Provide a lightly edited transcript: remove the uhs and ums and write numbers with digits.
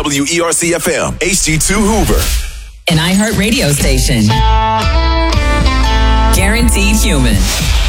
WERC FM, HD2 Hoover. An iHeart radio station. Guaranteed human.